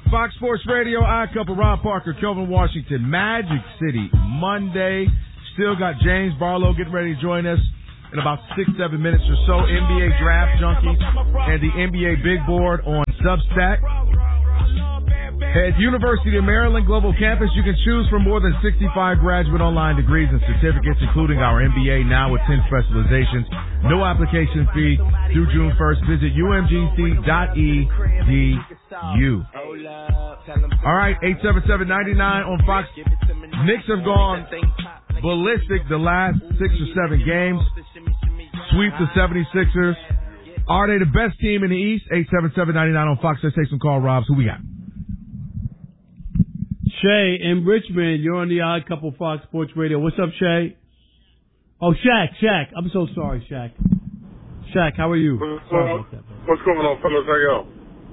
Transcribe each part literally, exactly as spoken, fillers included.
Fox Sports Radio, I Couple, Rob Parker, Kelvin Washington, Magic City, Monday. Still got James Barlow getting ready to join us in about six, seven minutes or so. N B A Draft Junkie and the N B A Big Board on Substack. At University of Maryland Global Campus, you can choose from more than sixty-five graduate online degrees and certificates, including our M B A now with ten specializations. No application fee through June first. Visit U M G C dot E D U. All right, eight seven seven, nine nine on Fox. Knicks have gone ballistic the last six or seven games. Sweep the seventy-sixers. Are they the best team in the East? eight seven seven, nine nine on Fox. Let's take some call, Robs. Who we got? Shay in Richmond, you're on the Odd Couple Fox Sports Radio. What's up, Shay? Oh, Shaq, Shaq. I'm so sorry, Shaq. Shaq, how are you? What's, sorry uh, about that, what's going on, fellas? How y'all?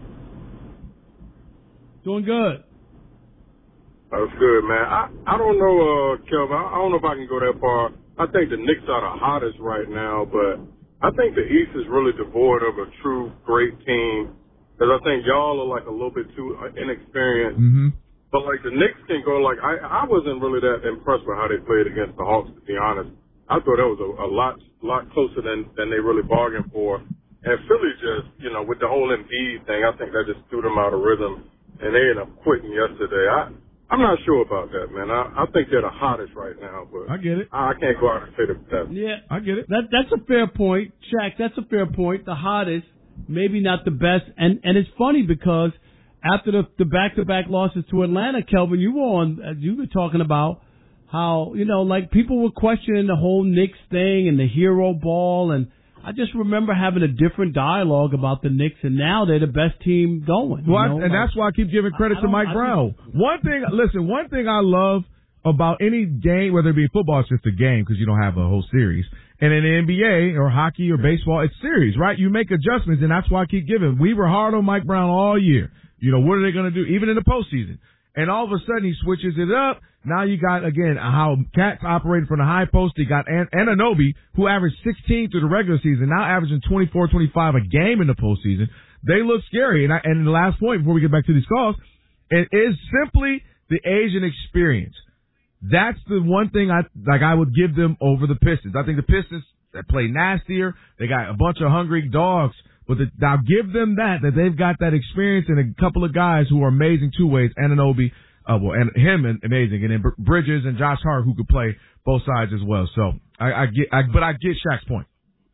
Doing good. That's good, man. I, I don't know, uh, Kelvin. I, I don't know if I can go that far. I think the Knicks are the hottest right now, but I think the East is really devoid of a true great team. Because I think y'all are like a little bit too inexperienced. Mm-hmm. But, like, the Knicks can go, like, I, I wasn't really that impressed with how they played against the Hawks, to be honest. I thought that was a, a lot lot closer than, than they really bargained for. And Philly just, you know, with the whole Embiid thing, I think that just threw them out of rhythm. And they ended up quitting yesterday. I, I'm not sure about that, man. I, I think they're the hottest right now. But I get it. I, I can't go out and say the best. Yeah, I get it. That That's a fair point. Shaq, that's a fair point. The hottest, maybe not the best. And, and it's funny because after the, the back-to-back losses to Atlanta, Kelvin, you were on, you were talking about how, you know, like people were questioning the whole Knicks thing and the hero ball. And I just remember having a different dialogue about the Knicks, and now they're the best team going. Well, you know? and that's why I keep giving credit I, I to Mike I Brown. One thing, listen, one thing I love about any game, whether it be football, it's just a game because you don't have a whole series. And in the N B A or hockey or baseball, it's series, right? You make adjustments, and that's why I keep giving. We were hard on Mike Brown all year. You know, what are they going to do, even in the postseason? And all of a sudden, he switches it up. Now you got, again, how Cats operated from the high post. He got An- Anunoby, who averaged sixteen through the regular season, now averaging twenty-four, twenty-five a game in the postseason. They look scary. And, I, and the last point before we get back to these calls, it is simply the age and experience. That's the one thing I like. I would give them over the Pistons. I think the Pistons, they play nastier. They got a bunch of hungry dogs. But the, I'll give them that, that they've got that experience and a couple of guys who are amazing two ways. Anunoby, uh, well, and him amazing, and then Bridges and Josh Hart who could play both sides as well. So I, I get, I, but I get Shaq's point.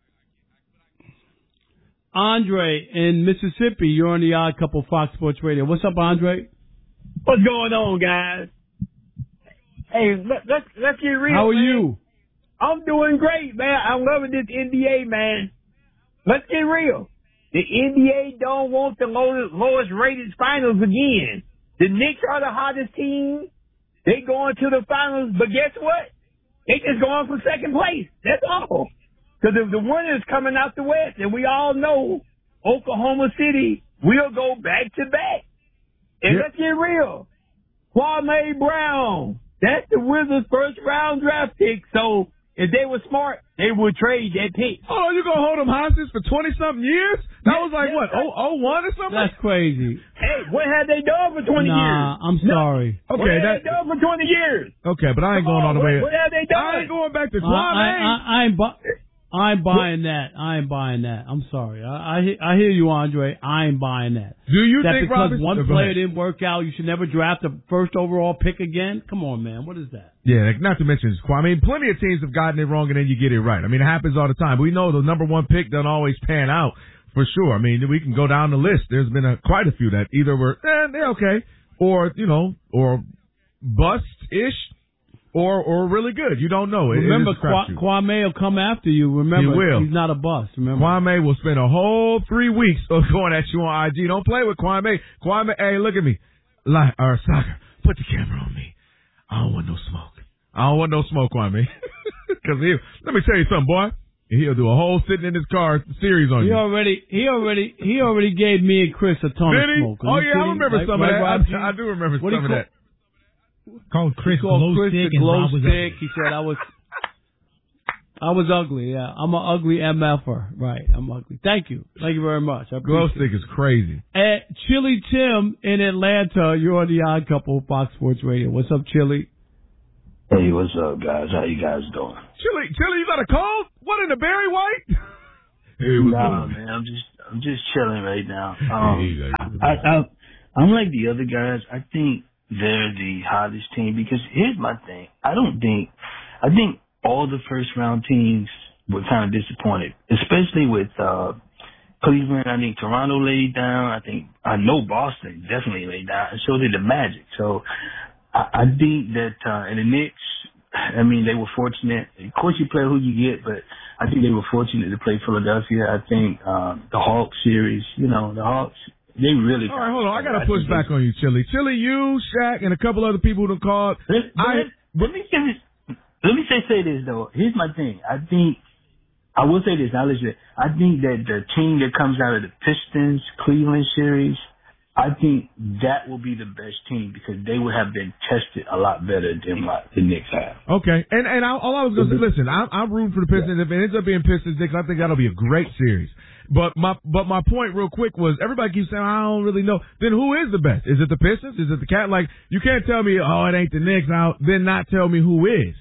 Andre in Mississippi, you're on the Odd Couple Fox Sports Radio. What's up, Andre? What's going on, guys? Hey, let, let's let's get real. How are man. you? I'm doing great, man. I'm loving this N B A, man. Let's get real. The N B A don't want the lowest, lowest rated finals again. The Knicks are the hottest team. They going to the finals, but guess what? They just going for second place. That's all. Because the, the winner's coming out the West, and we all know Oklahoma City will go back to back. And Yep. let's get real. Kwame Brown, that's the Wizards' first round draft pick. So if they were smart, they would trade that pick. Oh, you gonna hold them hostage for twenty something years? That Yes, was like yes, what, I- oh oh one or something? That's crazy. Hey, what have they done for twenty Nah, years? I'm sorry. What Okay, have that they done for twenty years? okay, but I ain't Come going on, all the way. What, what have they done? I ain't going back to I, Kwame. I, I, I ain't bu- I ain't buying that. I ain't buying that. I'm sorry. I, I, he- I hear you, Andre. I ain't buying that. Do you that think because Robinson, one oh, go player ahead. didn't work out, you should never draft a first overall pick again? Come on, man. What is that? Yeah, like, not to mention Kwame. I mean, plenty of teams have gotten it wrong and then you get it right. I mean, it happens all the time. We know the number one pick doesn't always pan out for sure. I mean, we can go down the list. There's been a, quite a few that either were, eh, they're okay, or, you know, or bust-ish, or or really good. You don't know. It, Remember, it is a crapshoot. Kwa- Kwame will come after you. Remember, He will. he's not a bust. Remember, Kwame will spend a whole three weeks of going at you on I G. Don't play with Kwame. Kwame, hey, look at me. Like, or soccer, put the camera on me. I don't want no smoke. I don't want no smoke, Kwame. Because he, let me tell you something, boy. He'll do a whole sitting in his car series on he you. already, he already, he already gave me and Chris a ton Did of he? smoke. Oh Are you yeah, I kidding? remember Right- some right, of Rob G? that. I, I do remember What do some you of call- that. Called Chris He called Glow Chris Stick the and glow Rob was stick. He said I was. I was ugly, yeah. I'm an ugly M F-er. Right, I'm ugly. Thank you. Thank you very much. I Glow stick is crazy. And Chili Tim in Atlanta, you're on the Odd Couple, Fox Sports Radio. What's up, Chili? Hey, what's up, guys? How you guys doing? Chili, Chili, you got a cold? What, in the Barry White? Hey, what's nah, going? man, I'm just, I'm just chilling right now. Um, hey, I, I, I, I'm like the other guys. I think they're the hottest team because here's my thing. I don't think, I think all the first round teams were kind of disappointed, especially with uh, Cleveland. I think Toronto laid down. I think I know Boston definitely laid down, and so did the Magic. So I, I think that uh, and the Knicks. I mean, they were fortunate. Of course, you play who you get, but I think they were fortunate to play Philadelphia. I think um, the Hawks series. You know, the Hawks. They really. All right, hold on. I got to push back on you, Chili. Chili, you, Shaq, and a couple other people who called. Let, I, let, let me say this. Let me say say this though. Here's my thing. I think I will say this. I'll let you. I think that the team that comes out of the Pistons Cleveland series, I think that will be the best team because they would have been tested a lot better than what the Knicks have. Okay, and and I, all I was going to say, listen, I'm, I'm rooting for the Pistons. Yeah. If it ends up being Pistons Knicks, I think that'll be a great series. But my but my point real quick was everybody keeps saying I don't really know. Then who is the best? Is it the Pistons? Is it the Cat? Like you can't tell me oh it ain't the Knicks. Now then not tell me who is.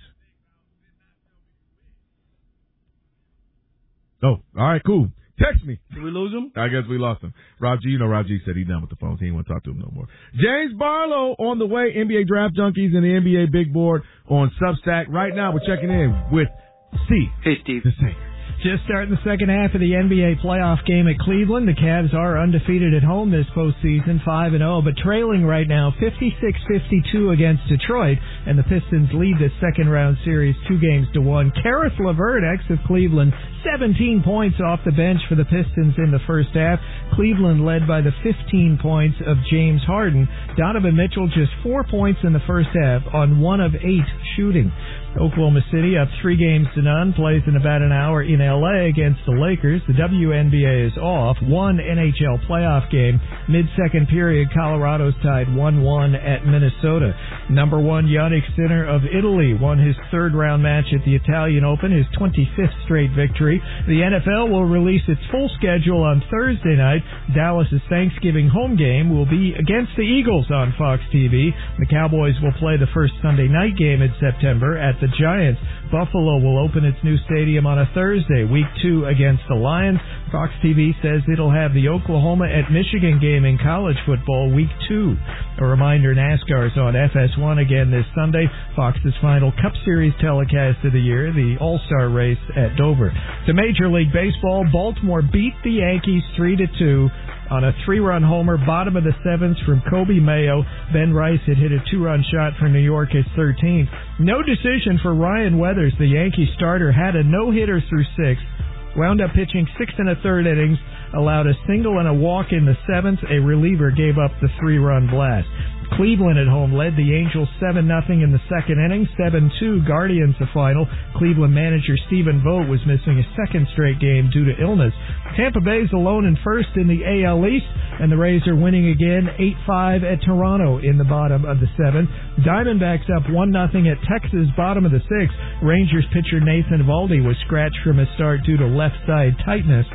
Oh, all right, cool. Text me. Did we lose him? I guess we lost him. Rob G, you know Rob G said he's done with the phones. He didn't want to talk to him no more. James Barlow on the way, N B A Draft Junkies and the N B A Big Board on Substack. Right now we're checking in with Steve. Hey, Steve. The Saint. Just starting the second half of the N B A playoff game at Cleveland. The Cavs are undefeated at home this postseason, five and oh, but trailing right now fifty-six fifty-two against Detroit, and the Pistons lead this second-round series two games to one. Karis LeVert, ex of Cleveland, seventeen points off the bench for the Pistons in the first half. Cleveland led by the fifteen points of James Harden. Donovan Mitchell just four points in the first half on one of eight shooting. Oklahoma City up three games to none, plays in about an hour in L A against the Lakers. The W N B A is off. One N H L playoff game. Mid-second period, Colorado's tied one one at Minnesota. Number one, Yannick Sinner of Italy won his third-round match at the Italian Open, his twenty-fifth straight victory. The N F L will release its full schedule on Thursday night. Dallas's Thanksgiving home game will be against the Eagles on Fox T V. The Cowboys will play the first Sunday night game in September at the Giants. Buffalo will open its new stadium on a Thursday, week two against the Lions. Fox T V says it'll have the Oklahoma at Michigan game in college football week two. A reminder, NASCAR is on F S one again this Sunday. Fox's final Cup Series telecast of the year, the All-Star race at Dover. To Major League Baseball, Baltimore beat the Yankees three to two. On a three-run homer, bottom of the seventh from Kobe Mayo. Ben Rice had hit a two-run shot for New York, his thirteenth. No decision for Ryan Weathers. The Yankee starter had a no-hitter through six. Wound up pitching six and a third innings. Allowed a single and a walk in the seventh. A reliever gave up the three-run blast. Cleveland at home led the Angels seven nothing in the second inning. seven two Guardians the final. Cleveland manager Stephen Vogt was missing a second straight game due to illness. Tampa Bay's alone in first in the A L East, and the Rays are winning again eight five at Toronto in the bottom of the seventh. Diamondbacks up one nothing at Texas, bottom of the sixth. Rangers pitcher Nathan Eovaldi was scratched from his start due to left side tightness.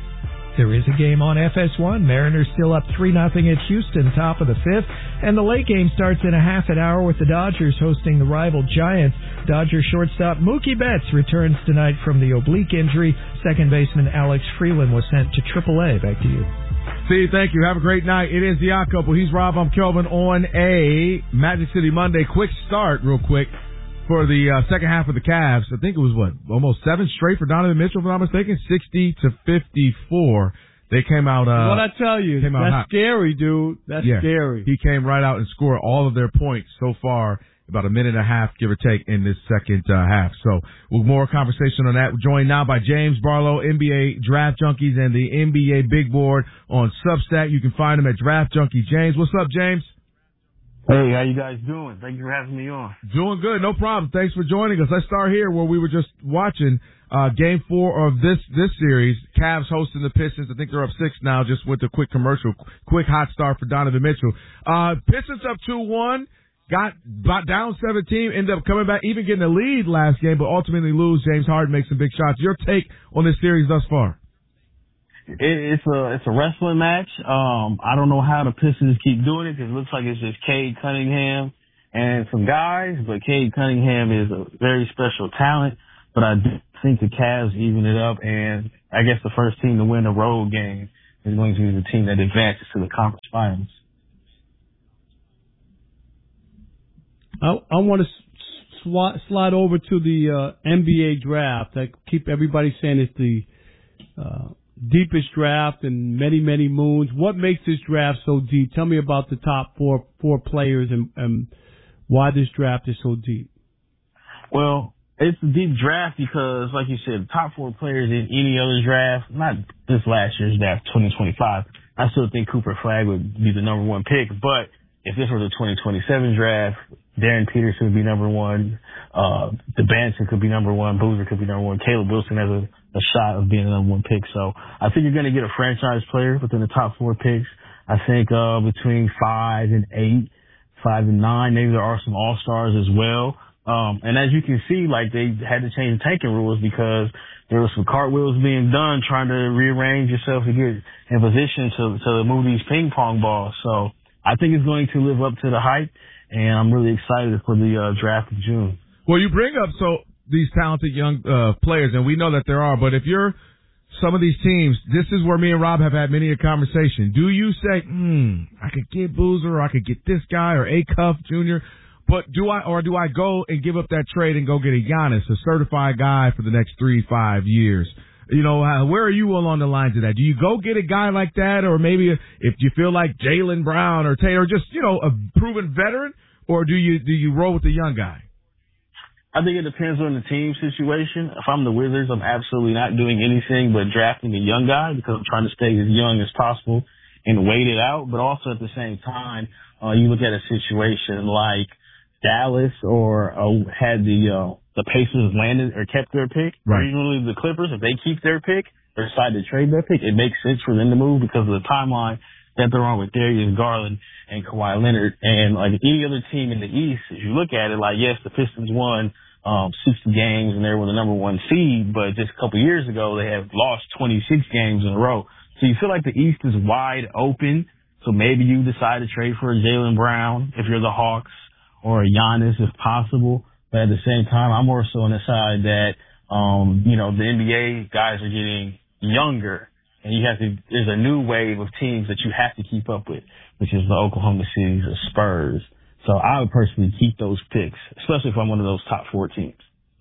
There is a game on F S one. Mariners still up three nothing at Houston, top of the fifth. And the late game starts in a half an hour with the Dodgers hosting the rival Giants. Dodger shortstop Mookie Betts returns tonight from the oblique injury. Second baseman Alex Freeland was sent to triple A. Back to you. Steve, thank you. Have a great night. It is the Odd Couple. He's Rob. I'm Kelvin on a Magic City Monday. Quick start, real quick. For the uh, second half of the Cavs, I think it was, what, almost seven straight for Donovan Mitchell, if I'm not mistaken, sixty to fifty-four. They came out. Uh, what I tell you, that's hot. Scary, dude. That's yeah. scary. He came right out and scored all of their points so far, about a minute and a half, give or take, in this second uh, half. So, with more conversation on that, we're joined now by James Barlow, N B A Draft Junkies, and the N B A Big Board on Substack. You can find him at Draft Junkie James. What's up, James? Hey, how you guys doing? Thank you for having me on. Doing good, no problem. Thanks for joining us. Let's start here where we were just watching uh game four of this this series. Cavs hosting the Pistons. I think they're up six now. Just with a quick commercial, quick hot start for Donovan Mitchell. Uh Pistons up two one. got, got down seventeen, ended up coming back, even getting the lead last game, but ultimately lose. James Harden makes some big shots. Your take on this series thus far? It, it's a it's a wrestling match. Um, I don't know how the Pistons keep doing it because it looks like it's just Cade Cunningham and some guys, but Cade Cunningham is a very special talent. But I do think the Cavs even it up, and I guess the first team to win a road game is going to be the team that advances to the conference finals. I, I want to sw- slide over to the uh, N B A draft. I keep everybody saying it's the uh, deepest draft in many, many moons. What makes this draft so deep? Tell me about the top four four players and, and why this draft is so deep. Well, it's a deep draft because, like you said, top four players in any other draft, not this last year's draft, twenty twenty-five, I still think Cooper Flagg would be the number one pick. But if this were the twenty twenty-seven draft, Darren Peterson would be number one. Uh, DeBanson could be number one. Boozer could be number one. Caleb Wilson has a, a shot of being the number one pick. So I think you're going to get a franchise player within the top four picks. I think uh, between five and eight, five and nine, maybe there are some all-stars as well. Um, and as you can see, like they had to change the tanking rules because there was some cartwheels being done trying to rearrange yourself to get in position to, to move these ping pong balls. So I think it's going to live up to the hype, and I'm really excited for the uh, draft of June. Well, you bring up so these talented young uh, players, and we know that there are, but if you're some of these teams, this is where me and Rob have had many a conversation. Do you say, hmm, I could get Boozer, or I could get this guy, or Acuff Junior, but do I, or do I go and give up that trade and go get a Giannis, a certified guy for the next three, five years? You know, uh, where are you along the lines of that? Do you go get a guy like that, or maybe if you feel like Jaylen Brown or Taylor, just, you know, a proven veteran, or do you, do you roll with the young guy? I think it depends on the team situation. If I'm the Wizards, I'm absolutely not doing anything but drafting a young guy because I'm trying to stay as young as possible and wait it out. But also at the same time, uh, you look at a situation like Dallas or uh, had the uh, the Pacers landed or kept their pick, right. Or usually the Clippers, if they keep their pick or decide to trade their pick, it makes sense for them to move because of the timeline that they're on with Darius Garland and Kawhi Leonard. And like any other team in the East, if you look at it, like, yes, the Pistons won um, sixty games and they were the number one seed, but just a couple years ago they have lost twenty-six games in a row. So you feel like the East is wide open. So maybe you decide to trade for a Jaylen Brown if you're the Hawks, or a Giannis if possible. But at the same time, I'm more so on the side that, um, you know, the N B A guys are getting younger, and you have to, there's a new wave of teams that you have to keep up with, which is the Oklahoma Cities, the Spurs. So I would personally keep those picks, especially if I'm one of those top four teams.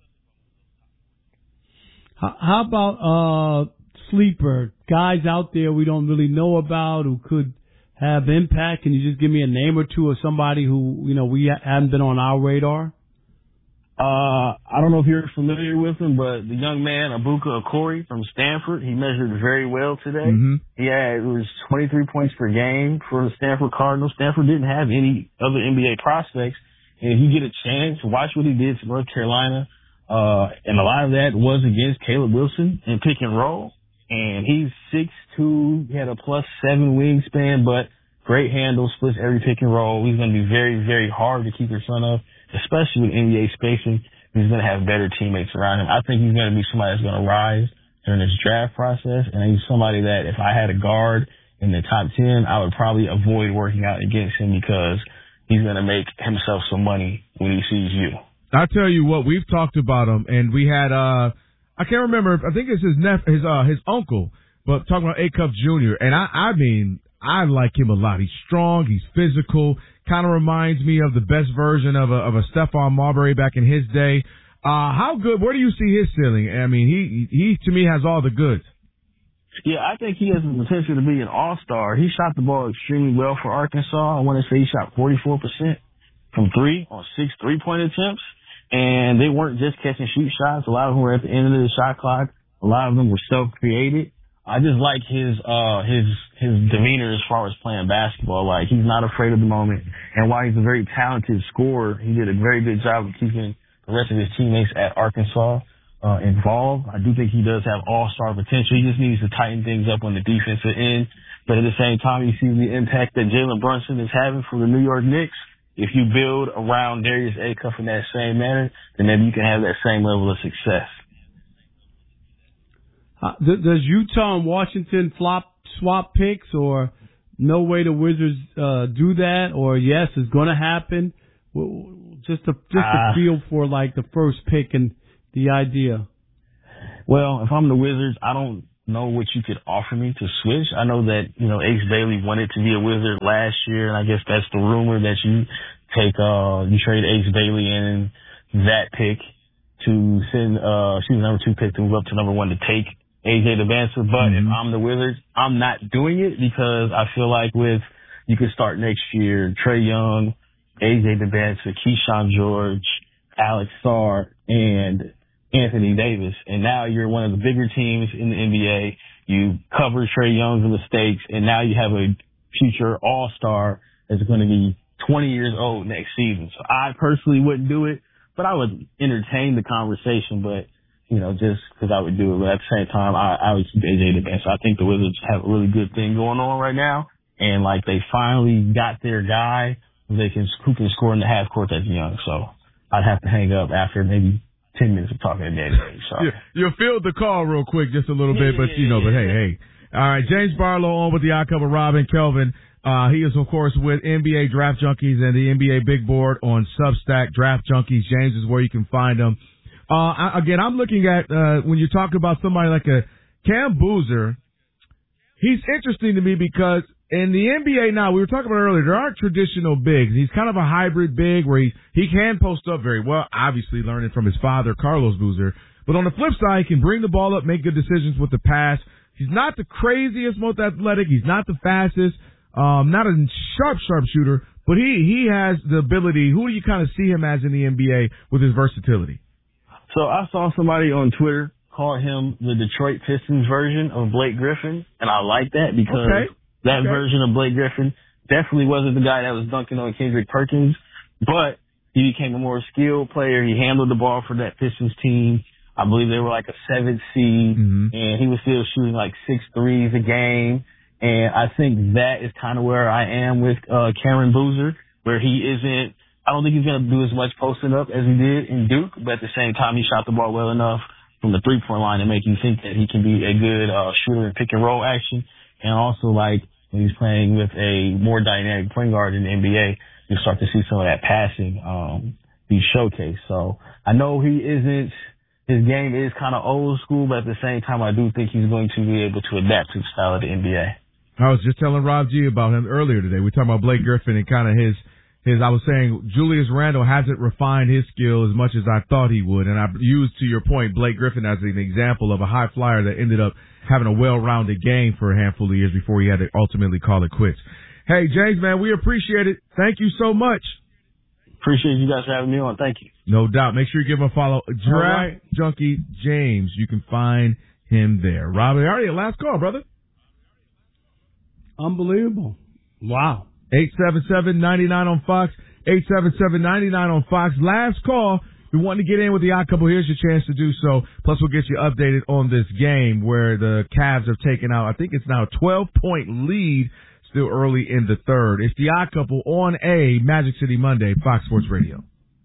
How about uh sleeper guys out there we don't really know about who could have impact? Can you just give me a name or two of somebody who, you know, we haven't been on our radar? Uh, I don't know if you're familiar with him, but the young man, Abuka Okori from Stanford, he measured very well today. Mm-hmm. Yeah, it was twenty-three points per game for the Stanford Cardinals. Stanford didn't have any other N B A prospects. And if you get a chance, watch what he did for North Carolina. Uh, and a lot of that was against Caleb Wilson in pick and roll. And he's six two, he had a plus seven wingspan, but great handle, splits every pick and roll. He's going to be very, very hard to keep your son up, especially with N B A spacing. He's going to have better teammates around him. I think he's going to be somebody that's going to rise during this draft process, and he's somebody that if I had a guard in the top ten, I would probably avoid working out against him because he's going to make himself some money when he sees you. I tell you what, we've talked about him, and we had, uh, I can't remember, I think it's his nep- his, uh, his uncle, but talking about Acuff Junior, and I, I mean, I like him a lot. He's strong, he's physical, kind of reminds me of the best version of a, of a Stephon Marbury back in his day. Uh, how good, where do you see his ceiling? I mean, he, he to me has all the goods. Yeah, I think he has the potential to be an all-star. He shot the ball extremely well for Arkansas. I want to say he shot forty-four percent from three on six three-point attempts. And they weren't just catching shoot shots. A lot of them were at the end of the shot clock. A lot of them were self-created. I just like his, uh, his, his demeanor as far as playing basketball. Like, he's not afraid of the moment. And while he's a very talented scorer, he did a very good job of keeping the rest of his teammates at Arkansas, uh, involved. I do think he does have all-star potential. He just needs to tighten things up on the defensive end. But at the same time, you see the impact that Jalen Brunson is having for the New York Knicks. if you build around Darius Acuff in that same manner, then maybe you can have that same level of success. Uh, th- does Utah and Washington flop swap picks, or no way the Wizards uh, do that, or yes, it's going to happen? Just a just a uh, feel for like the first pick and the idea. Well, if I'm the Wizards, I don't know what you could offer me to switch. I know that, you know, Ace Bailey wanted to be a Wizard last year, and I guess that's the rumor that you take, uh, you trade Ace Bailey and that pick to send, uh, she's the number two pick to move up to number one to take A J DeBancer. But mm-hmm. if I'm the Wizards, I'm not doing it because I feel like with, you could start next year, Trae Young, A J DeBancer, Keyshawn George, Alex Sarr, and Anthony Davis, and now you're one of the bigger teams in the N B A. You cover Trae Young's mistakes, and now you have a future all-star that's going to be twenty years old next season. So I personally wouldn't do it, but I would entertain the conversation, but, you know, just because I would do it. But at the same time, I, I would keep A J DeBancer. I think the Wizards have a really good thing going on right now, and, like, they finally got their guy who, they can, who can score in the half court that's young. So I'd have to hang up after maybe ten minutes of talking to Danny. So. You, you'll field the call real quick, just a little bit, but you know, but hey, hey. All right, James Barlow on with the Odd Couple, Robin Kelvin. Uh, he is, of course, with N B A Draft Junkies and the N B A Big Board on Substack, Draft Junkies. James is where you can find him. Uh, I, again, I'm looking at, uh, when you talk about somebody like a Cam Boozer, he's interesting to me because in the N B A now, we were talking about earlier, there aren't traditional bigs. He's kind of a hybrid big where he, he can post up very well, obviously learning from his father, Carlos Boozer. But on the flip side, he can bring the ball up, make good decisions with the pass. He's not the craziest, most athletic. He's not the fastest, um, not a sharp, sharp shooter, but he, he has the ability. Who do you kind of see him as in the N B A with his versatility? So I saw somebody on Twitter call him the Detroit Pistons version of Blake Griffin, and I like that because okay. That okay. version of Blake Griffin definitely wasn't the guy that was dunking on Kendrick Perkins, but he became a more skilled player. He handled the ball for that Pistons team. I believe they were like a seventh seed, mm-hmm. and he was still shooting like six threes a game. And I think that is kind of where I am with uh, Cameron Boozer, where he isn't – I don't think he's going to do as much posting up as he did in Duke, but at the same time, he shot the ball well enough from the three-point line to make you think that he can be a good uh, shooter in pick-and-roll action. And also, like, when he's playing with a more dynamic point guard in the N B A, you start to see some of that passing um, be showcased. So I know he isn't – his game is kind of old school, but at the same time, I do think he's going to be able to adapt to the style of the N B A. I was just telling Rob G about him earlier today. We were talking about Blake Griffin and kind of his – His, I was saying Julius Randle hasn't refined his skill as much as I thought he would. And I used, to your point, Blake Griffin as an example of a high flyer that ended up having a well-rounded game for a handful of years before he had to ultimately call it quits. Hey, James, man, we appreciate it. Thank you so much. Appreciate you guys for having me on. Thank you. No doubt. Make sure you give him a follow. Draft right. Junkie James. You can find him there. Robin, all right, last call, brother. Unbelievable. Wow. eight seven seven, nine nine on Fox, eight seven seven, nine nine on Fox. Last call. If you want to get in with the Odd Couple, here's your chance to do so. Plus, we'll get you updated on this game where the Cavs have taken out, I think it's now a twelve-point lead, still early in the third. It's the Odd Couple on a Magic City Monday, Fox Sports Radio.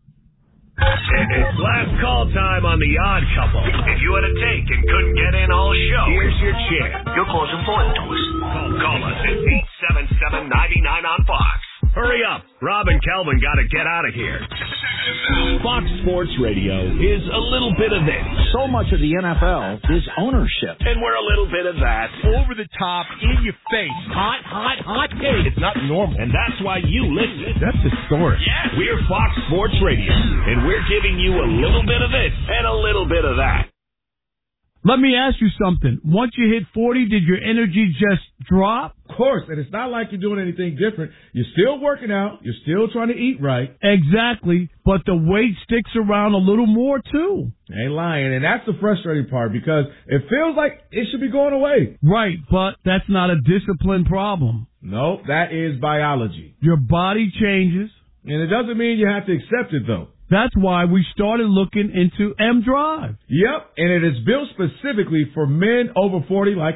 It's last call time on the Odd Couple. If you had a take and couldn't get in all show, here's your chance. Your call's important to us. Call, call us at eight seven seven, nine nine on Fox. Hurry up. Rob and Kelvin got to get out of here. Fox Sports Radio is a little bit of this. So much of the N F L is ownership. And we're a little bit of that. Over the top, in your face. Hot, hot, hot take. It's not normal. And that's why you listen. That's historic. Yeah. We're Fox Sports Radio. And we're giving you a little bit of this and a little bit of that. Let me ask you something. Once you hit forty, did your energy just drop? Of course, and it's not like you're doing anything different. You're still working out. You're still trying to eat right. Exactly, but the weight sticks around a little more, too. Ain't lying, and that's the frustrating part because it feels like it should be going away. Right, but that's not a discipline problem. No, that is biology. Your body changes. And it doesn't mean you have to accept it, though. That's why we started looking into M Drive. Yep, and it is built specifically for men over forty like us.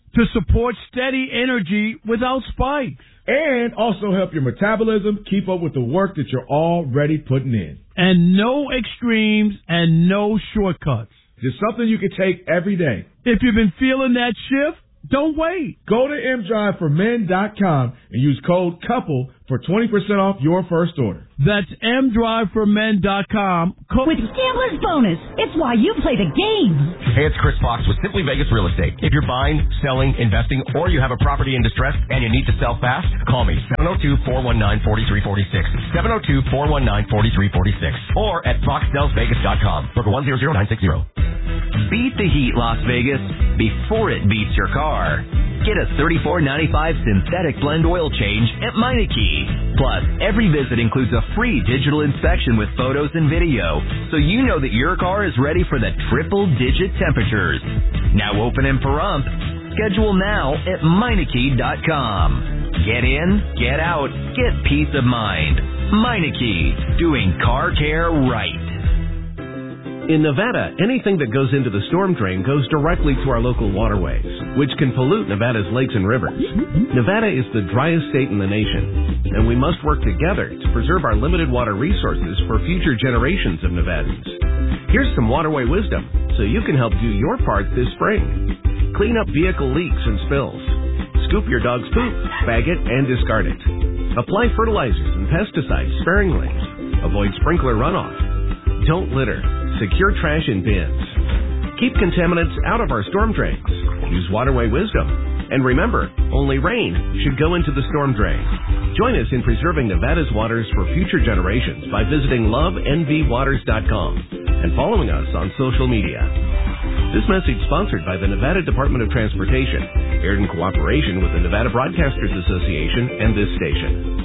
to support steady energy without spikes. And also help your metabolism keep up with the work that you're already putting in. And no extremes and no shortcuts. Just something you can take every day. If you've been feeling that shift, don't wait. Go to m drive for men dot com and use code COUPLE for twenty percent off your first order. That's m drive for men dot com. Co- with Gambler's Bonus, it's why you play the game. Hey, it's Chris Fox with Simply Vegas Real Estate. If you're buying, selling, investing, or you have a property in distress and you need to sell fast, call me, seven oh two, four one nine, four three four six, seven oh two, four one nine, four three four six, or at fox sells vegas dot com, broker one zero zero nine six zero. Beat the heat, Las Vegas, before it beats your car. Get a thirty-four ninety-five synthetic blend oil change at Meineke. Plus, every visit includes a free digital inspection with photos and video, so you know that your car is ready for the triple-digit temperatures. Now open in Pahrump. Schedule now at Meineke dot com. Get in, get out, get peace of mind. Meineke, doing car care right. In Nevada, anything that goes into the storm drain goes directly to our local waterways, which can pollute Nevada's lakes and rivers. Nevada is the driest state in the nation, and we must work together to preserve our limited water resources for future generations of Nevadans. Here's some waterway wisdom so you can help do your part this spring. Clean up vehicle leaks and spills. Scoop your dog's poop, bag it, and discard it. Apply fertilizers and pesticides sparingly. Avoid sprinkler runoff. Don't litter. Secure trash in bins. Keep contaminants out of our storm drains. Use waterway wisdom. And remember, only rain should go into the storm drain. Join us in preserving Nevada's waters for future generations by visiting love n v waters dot com and following us on social media. This message sponsored by the Nevada Department of Transportation, aired in cooperation with the Nevada Broadcasters Association and this station.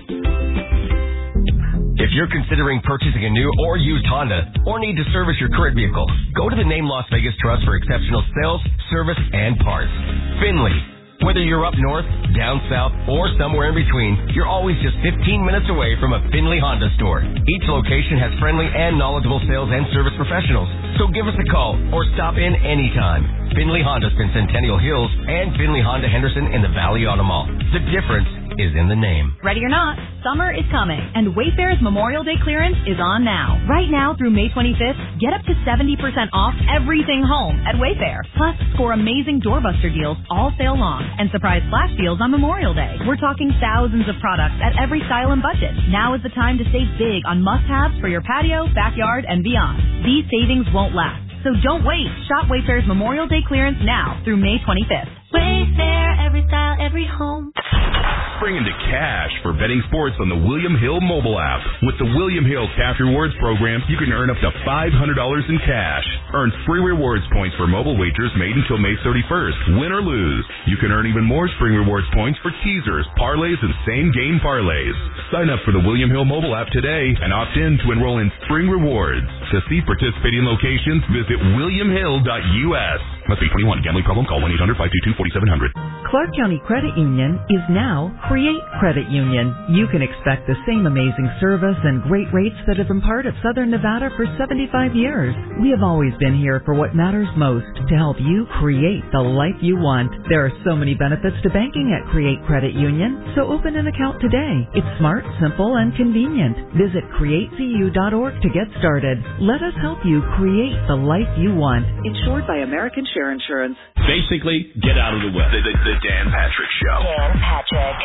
If you're considering purchasing a new or used Honda or need to service your current vehicle, go to the name Las Vegas Trust for exceptional sales, service, and parts. Finley. Whether you're up north, down south, or somewhere in between, you're always just fifteen minutes away from a Finley Honda store. Each location has friendly and knowledgeable sales and service professionals. So give us a call or stop in anytime. Finley Honda's in Centennial Hills and Finley Honda Henderson in the Valley Auto Mall. The difference is in the name. Ready or not, summer is coming, and Wayfair's Memorial Day clearance is on now. Right now through May twenty-fifth, get up to seventy percent off everything home at Wayfair. Plus, score amazing doorbuster deals all sale long and surprise flash deals on Memorial Day. We're talking thousands of products at every style and budget. Now is the time to save big on must-haves for your patio, backyard, and beyond. These savings won't last, so don't wait. Shop Wayfair's Memorial Day clearance now through May twenty-fifth. Wayfair, every style, every home. Spring into cash for betting sports on the William Hill mobile app. With the William Hill Cash Rewards program, you can earn up to five hundred dollars in cash. Earn free rewards points for mobile wagers made until May thirty-first. Win or lose, you can earn even more spring rewards points for teasers, parlays, and same-game parlays. Sign up for the William Hill mobile app today and opt in to enroll in spring rewards. To see participating locations, visit william hill dot u s. Must be twenty-one. Gambling problem? Call one eight hundred five two two four seven zero zero. Clark County Credit Union is now Create Credit Union. You can expect the same amazing service and great rates that have been part of Southern Nevada for seventy-five years. We have always been here for what matters most, to help you create the life you want. There are so many benefits to banking at Create Credit Union, so open an account today. It's smart, simple, and convenient. Visit create c u dot org to get started. Let us help you create the life you want. Insured by American Share Insurance. Basically, get out of the way. The, the, the Dan Patrick Show. Dan Patrick.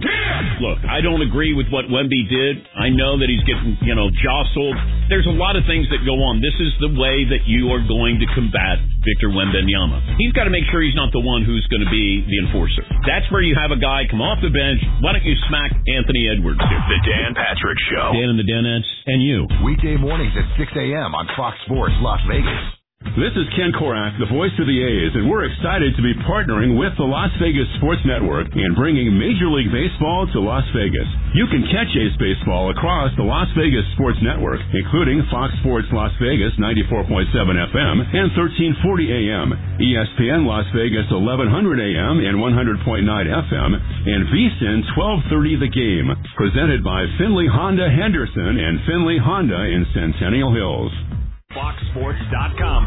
Look, I don't agree with what Wemby did. I know that he's getting, you know, jostled. There's a lot of things that go on. This is the way that you are going to combat Victor Wembanyama. He's got to make sure he's not the one who's going to be the enforcer. That's where you have a guy come off the bench. Why don't you smack Anthony Edwards? The Dan Patrick Show. Dan and the Danettes and you. Weekday mornings at six a.m. on Fox Sports Las Vegas. This is Ken Korak, the voice of the A's, and we're excited to be partnering with the Las Vegas Sports Network and bringing Major League Baseball to Las Vegas. You can catch A's baseball across the Las Vegas Sports Network, including Fox Sports Las Vegas ninety-four point seven F M and thirteen forty A M, E S P N Las Vegas eleven hundred A M and one hundred point nine F M, and V S I N twelve thirty The Game, presented by Finley Honda Henderson and Finley Honda in Centennial Hills. fox sports dot com